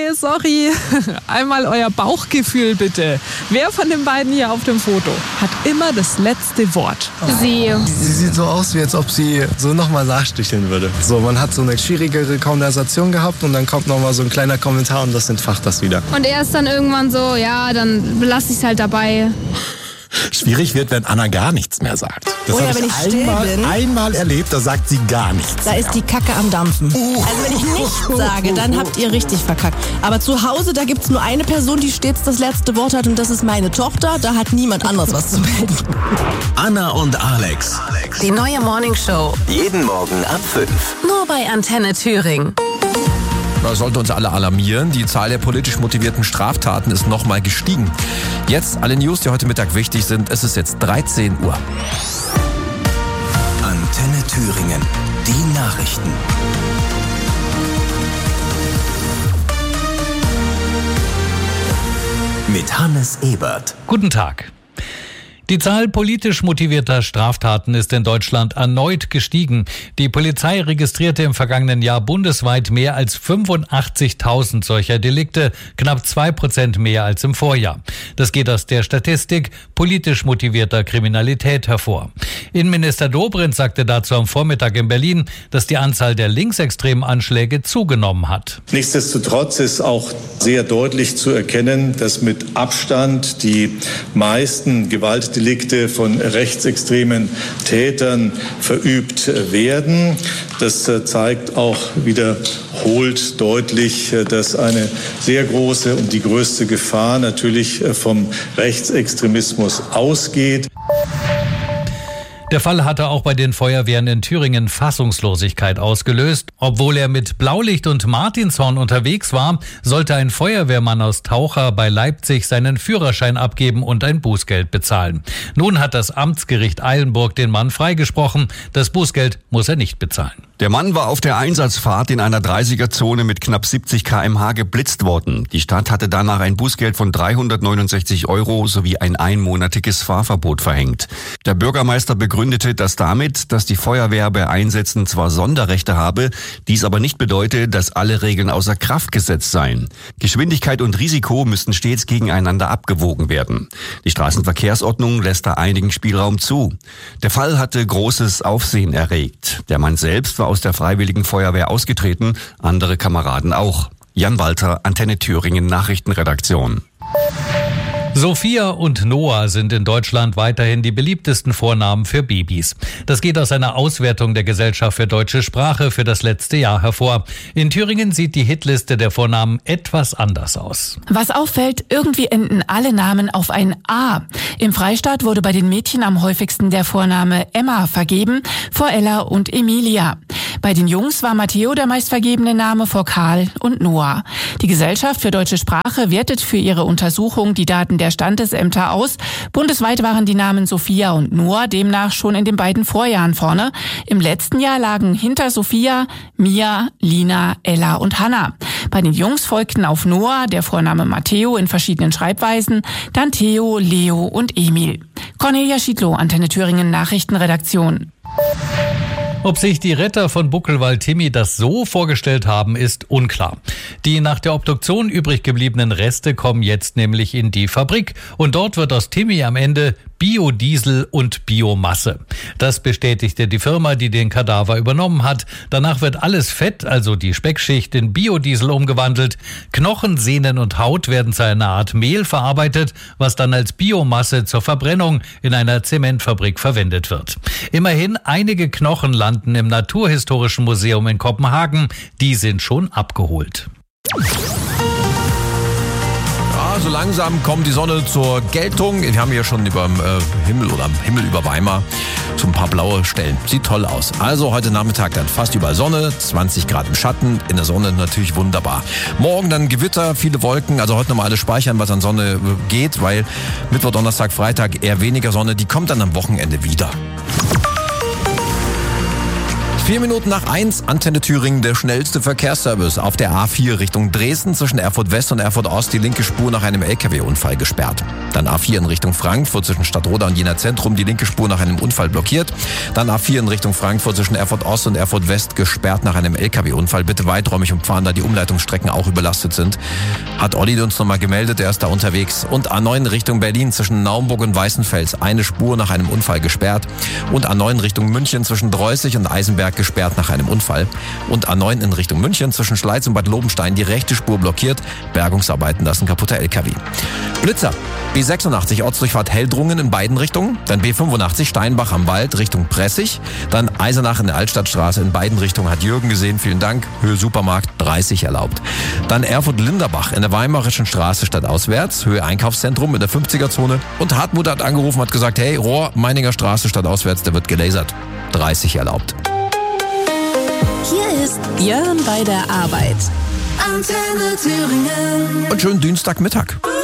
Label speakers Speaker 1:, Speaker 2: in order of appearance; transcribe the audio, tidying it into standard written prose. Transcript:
Speaker 1: Hey, sorry. Einmal euer Bauchgefühl bitte. Wer von den beiden hier auf dem Foto hat immer das letzte Wort?
Speaker 2: Sie.
Speaker 3: Sie sieht so aus, wie als ob sie so nochmal nachsticheln würde. So, man hat so eine schwierigere Konversation gehabt und dann kommt nochmal so ein kleiner Kommentar und das entfacht das wieder.
Speaker 2: Und er ist dann irgendwann so, ja, dann lasse ich es halt dabei.
Speaker 4: Schwierig wird, wenn Anna gar nichts mehr sagt. Das
Speaker 5: Oder
Speaker 4: habe
Speaker 5: wenn ich still bin.
Speaker 4: einmal erlebt, da sagt sie gar nichts
Speaker 5: Da
Speaker 4: mehr.
Speaker 5: ist die Kacke am Dampfen. Also wenn ich nichts sage, dann habt ihr richtig verkackt. Aber zu Hause, da gibt's nur eine Person, die stets das letzte Wort hat und das ist meine Tochter. Da hat niemand anderes was zu melden.
Speaker 6: Anna und Alex.
Speaker 7: Die neue Morningshow.
Speaker 6: Jeden Morgen ab 5.
Speaker 7: Nur bei Antenne Thüringen.
Speaker 8: Das sollte uns alle alarmieren. Die Zahl der politisch motivierten Straftaten ist nochmal gestiegen. Jetzt alle News, die heute Mittag wichtig sind. Es ist jetzt 13 Uhr.
Speaker 6: Antenne Thüringen. Die Nachrichten. Mit Hannes Ebert.
Speaker 9: Guten Tag. Die Zahl politisch motivierter Straftaten ist in Deutschland erneut gestiegen. Die Polizei registrierte im vergangenen Jahr bundesweit mehr als 85.000 solcher Delikte, knapp 2% mehr als im Vorjahr. Das geht aus der Statistik politisch motivierter Kriminalität hervor. Innenminister Dobrindt sagte dazu am Vormittag in Berlin, dass die Anzahl der linksextremen Anschläge zugenommen hat.
Speaker 10: Nichtsdestotrotz ist auch sehr deutlich zu erkennen, dass mit Abstand die meisten Gewaltdelikte von rechtsextremen Tätern verübt werden. Das zeigt auch wiederholt deutlich, dass eine sehr große und die größte Gefahr natürlich vom Rechtsextremismus ausgeht.
Speaker 9: Der Fall hatte auch bei den Feuerwehren in Thüringen Fassungslosigkeit ausgelöst. Obwohl er mit Blaulicht und Martinshorn unterwegs war, sollte ein Feuerwehrmann aus Taucher bei Leipzig seinen Führerschein abgeben und ein Bußgeld bezahlen. Nun hat das Amtsgericht Eilenburg den Mann freigesprochen. Das Bußgeld muss er nicht bezahlen.
Speaker 11: Der Mann war auf der Einsatzfahrt in einer 30er-Zone mit knapp 70 km/h geblitzt worden. Die Stadt hatte danach ein Bußgeld von 369 € sowie ein einmonatiges Fahrverbot verhängt. Der Bürgermeister begründete das damit, dass die Feuerwehr bei Einsätzen zwar Sonderrechte habe, dies aber nicht bedeute, dass alle Regeln außer Kraft gesetzt seien. Geschwindigkeit und Risiko müssten stets gegeneinander abgewogen werden. Die Straßenverkehrsordnung lässt da einigen Spielraum zu. Der Fall hatte großes Aufsehen erregt. Der Mann selbst war aus der Freiwilligen Feuerwehr ausgetreten, andere Kameraden auch. Jan Walter, Antenne Thüringen Nachrichtenredaktion.
Speaker 9: Sophia und Noah sind in Deutschland weiterhin die beliebtesten Vornamen für Babys. Das geht aus einer Auswertung der Gesellschaft für deutsche Sprache für das letzte Jahr hervor. In Thüringen sieht die Hitliste der Vornamen etwas anders aus.
Speaker 12: Was auffällt, irgendwie enden alle Namen auf ein A. Im Freistaat wurde bei den Mädchen am häufigsten der Vorname Emma vergeben, vor Ella und Emilia. Bei den Jungs war Matteo der meistvergebene Name vor Karl und Noah. Die Gesellschaft für deutsche Sprache wertet für ihre Untersuchung die Daten der Standesämter aus. Bundesweit waren die Namen Sophia und Noah demnach schon in den beiden Vorjahren vorne. Im letzten Jahr lagen hinter Sophia Mia, Lina, Ella und Hannah. Bei den Jungs folgten auf Noah der Vorname Matteo in verschiedenen Schreibweisen, dann Theo, Leo und Emil. Cornelia Schiedlow, Antenne Thüringen Nachrichtenredaktion.
Speaker 9: Ob sich die Retter von Buckelwald-Timmy das so vorgestellt haben, ist unklar. Die nach der Obduktion übrig gebliebenen Reste kommen jetzt nämlich in die Fabrik und dort wird aus Timmy am Ende Biodiesel und Biomasse. Das bestätigte die Firma, die den Kadaver übernommen hat. Danach wird alles Fett, also die Speckschicht, in Biodiesel umgewandelt. Knochen, Sehnen und Haut werden zu einer Art Mehl verarbeitet, was dann als Biomasse zur Verbrennung in einer Zementfabrik verwendet wird. Immerhin, einige Knochen landen im Naturhistorischen Museum in Kopenhagen. Die sind schon abgeholt.
Speaker 8: So langsam kommt die Sonne zur Geltung. Wir haben hier schon über Himmel oder Himmel über Weimar so ein paar blaue Stellen. Sieht toll aus. Also heute Nachmittag dann fast überall Sonne, 20 Grad im Schatten, in der Sonne natürlich wunderbar. Morgen dann Gewitter, viele Wolken, also heute nochmal alles speichern, was an Sonne geht, weil Mittwoch, Donnerstag, Freitag eher weniger Sonne, die kommt dann am Wochenende wieder. 4 Minuten nach 1, Antenne Thüringen, der schnellste Verkehrsservice. Auf der A4 Richtung Dresden zwischen Erfurt West und Erfurt Ost die linke Spur nach einem LKW-Unfall gesperrt. Dann A4 in Richtung Frankfurt zwischen Stadtroda und Jena Zentrum die linke Spur nach einem Unfall blockiert. Dann A4 in Richtung Frankfurt zwischen Erfurt Ost und Erfurt West gesperrt nach einem LKW-Unfall. Bitte weiträumig umfahren, da die Umleitungsstrecken auch überlastet sind. Hat Olli uns nochmal gemeldet, er ist da unterwegs. Und A9 Richtung Berlin zwischen Naumburg und Weißenfels eine Spur nach einem Unfall gesperrt. Und A9 Richtung München zwischen Dreußig und Eisenberg gesperrt nach einem Unfall. Und A9 in Richtung München zwischen Schleiz und Bad Lobenstein die rechte Spur blockiert. Bergungsarbeiten lassen kaputter LKW. Blitzer. B86 Ortsdurchfahrt Heldrungen in beiden Richtungen. Dann B85 Steinbach am Wald Richtung Pressig. Dann Eisenach in der Altstadtstraße in beiden Richtungen hat Jürgen gesehen. Vielen Dank. Höhe Supermarkt 30 erlaubt. Dann Erfurt-Linderbach in der Weimarischen Straße stadtauswärts. Höhe Einkaufszentrum in der 50er-Zone. Und Hartmut hat angerufen, hat gesagt, hey, Rohr, Meininger Straße stadtauswärts, der wird gelasert. 30 erlaubt.
Speaker 7: Hier ist Björn bei der Arbeit. Antenne Thüringen.
Speaker 8: Und schönen Dienstagmittag.